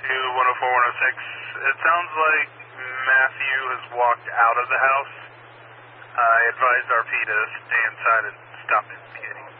104-106. It sounds like Matthew has walked out of the house. I advised RP to stay inside and stop implicating.